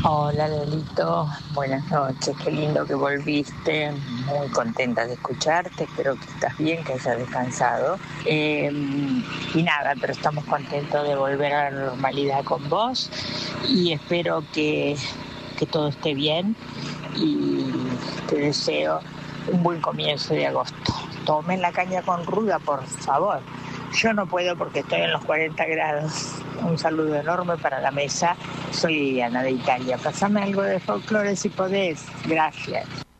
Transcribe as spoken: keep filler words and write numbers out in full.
Hola Lelito, buenas noches, qué lindo que volviste, muy contenta de escucharte, espero que estás bien, que hayas descansado. Eh, y nada, pero estamos contentos de volver a la normalidad con vos y espero que, que todo esté bien y te deseo un buen comienzo de agosto. Tomen la caña con ruda, por favor. Yo no puedo porque estoy en los cuarenta grados. Un saludo enorme para la mesa. Soy Ana de Italia. Pásame algo de folclore si podés. Gracias.